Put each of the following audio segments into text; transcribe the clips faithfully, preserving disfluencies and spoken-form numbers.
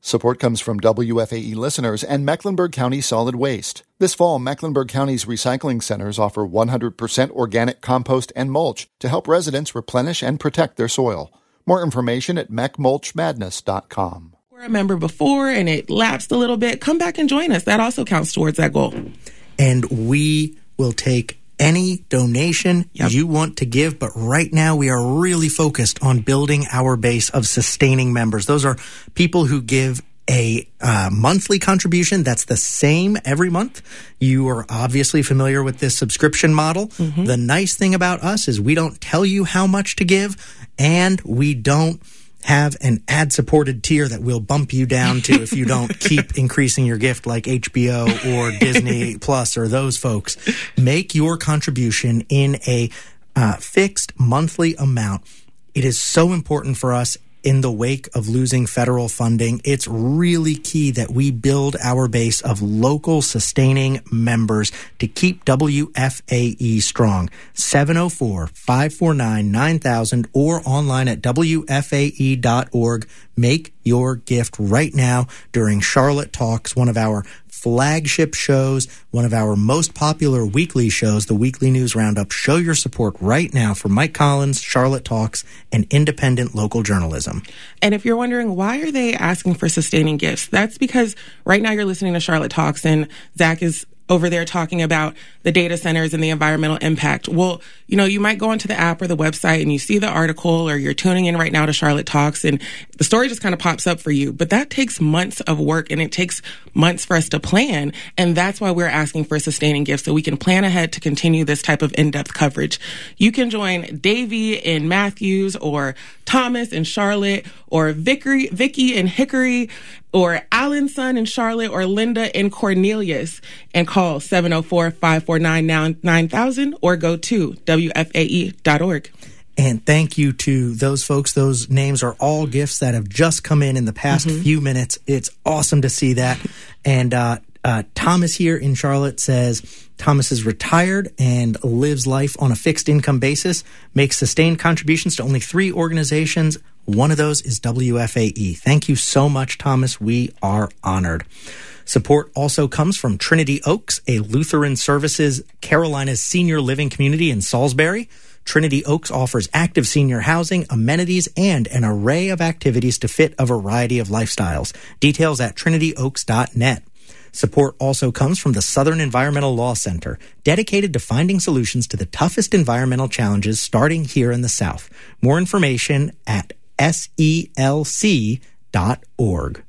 Support comes from W F A E listeners and Mecklenburg County Solid Waste. This fall, Mecklenburg County's recycling centers offer one hundred percent organic compost and mulch to help residents replenish and protect their soil. More information at mech mulch madness dot com. We're a member before and it lapsed a little bit. Come back and join us. That also counts towards that goal. And we will take any donation yep. you want to give, but right now we are really focused on building our base of sustaining members. Those are people who give a uh, monthly contribution that's the same every month. You are obviously familiar with this subscription model. Mm-hmm. The nice thing about us is we don't tell you how much to give, and we don't have an ad-supported tier that will bump you down to if you don't keep increasing your gift, like H B O or Disney Plus or those folks. Make your contribution in a uh, fixed monthly amount. It is so important for us in the wake of losing federal funding. It's really key that we build our base of local sustaining members to keep W F A E strong. seven oh four, five four nine, nine thousand or online at W F A E dot org. Make your gift right now during Charlotte Talks, one of our flagship shows, one of our most popular weekly shows, the Weekly News Roundup. Show your support right now for Mike Collins, Charlotte Talks, and independent local journalism. And if you're wondering, why are they asking for sustaining gifts? That's because right now you're listening to Charlotte Talks, and Zach is over there talking about the data centers and the environmental impact. Well, you know, you might go onto the app or the website and you see the article, or you're tuning in right now to Charlotte Talks and the story just kind of pops up for you. But that takes months of work, and it takes months for us to plan. And that's why we're asking for sustaining gifts, so we can plan ahead to continue this type of in-depth coverage. You can join Davey in Matthews, or Thomas in Charlotte, or Vickery, Vicky in Hickory, or Alan's son in Charlotte, or Linda in Cornelius, and call seven oh four, five four nine, nine thousand or go to W F A E dot org. And thank you to those folks. Those names are all gifts that have just come in in the past mm-hmm. few minutes. It's awesome to see that. And uh, uh, Thomas here in Charlotte says Thomas is retired and lives life on a fixed income basis, makes sustained contributions to only three organizations. One of those is W F A E. Thank you so much, Thomas. We are honored. Support also comes from Trinity Oaks, a Lutheran Services Carolinas senior living community in Salisbury. Trinity Oaks offers active senior housing, amenities, and an array of activities to fit a variety of lifestyles. Details at trinity oaks dot net. Support also comes from the Southern Environmental Law Center, dedicated to finding solutions to the toughest environmental challenges starting here in the South. More information at S E L C dot org.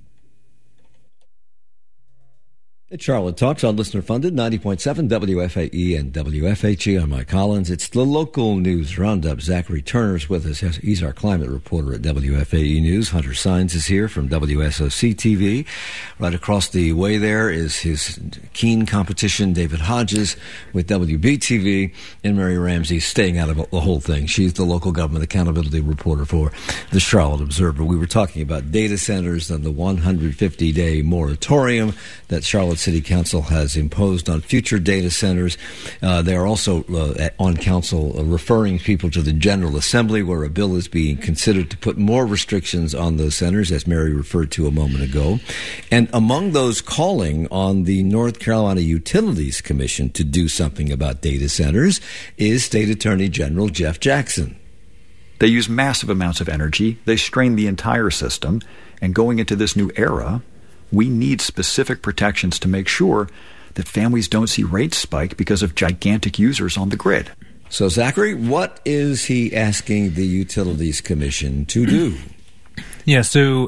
It's Charlotte Talks on Listener Funded, ninety point seven W F A E and W F H E. I'm Mike Collins. It's the local news roundup. Zachary Turner's with us. He's our climate reporter at W F A E News. Hunter Sines is here from W S O C T V. Right across the way there is his keen competition, David Hodges, with W B T V, and Mary Ramsey staying out of the whole thing. She's the local government accountability reporter for the Charlotte Observer. We were talking about data centers and the one hundred fifty day moratorium that Charlotte City Council has imposed on future data centers. Uh, they are also uh, on council uh, referring people to the General Assembly, where a bill is being considered to put more restrictions on those centers, as Mary referred to a moment ago. And among those calling on the North Carolina Utilities Commission to do something about data centers is State Attorney General Jeff Jackson. They use massive amounts of energy. They strain the entire system. And going into this new era, we need specific protections to make sure that families don't see rates spike because of gigantic users on the grid. So, Zachary, what is he asking the Utilities Commission to do? Yeah, so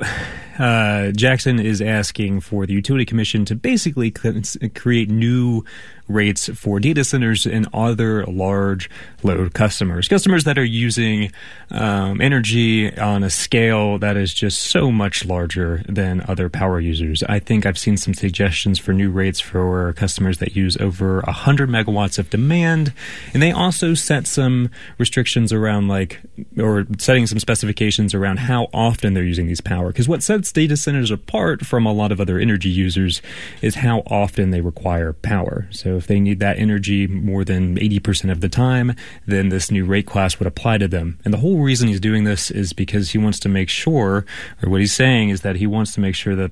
uh, Jackson is asking for the Utility Commission to basically create new rates for data centers and other large load customers, customers that are using um, energy on a scale that is just so much larger than other power users. I think I've seen some suggestions for new rates for customers that use over one hundred megawatts of demand, and they also set some restrictions around like, or setting some specifications around how often they're using these power, because what sets data centers apart from a lot of other energy users is how often they require power. So if they need that energy more than eighty percent of the time, then this new rate class would apply to them. And the whole reason he's doing this is because he wants to make sure, or what he's saying is that he wants to make sure that